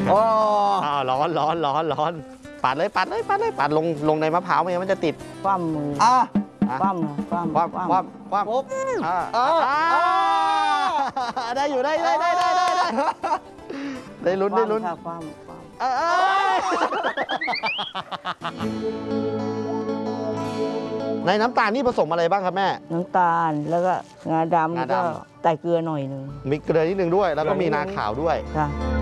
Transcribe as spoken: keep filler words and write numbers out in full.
อ๋อร้อนร้อนร้อนร้อนปัดเลยปัดเลยปัดเลยปัดลงลงในมะพร้าวไม่งั้นมันจะติดคว่ำมืออ่ะคว่ำคว่ำคว่ำคว่ำคว่ำปุ๊บอ่าอ่าอ่าได้อยู่ได้ได้ได้ได้ได้ได้ได้ลุ้นได้ลุ้นคว่ำคว่ำคว่ำเอ้ยในน้ำตาลนี่ผสมอะไรบ้างครับแม่น้ำตาลแล้วก็งาดำงาแล้วก็ดำใส่เกลือหน่อยหนึ่งมีเกลือนิดนึงด้วย แล้วก็มีนาขาวด้วยค่ะ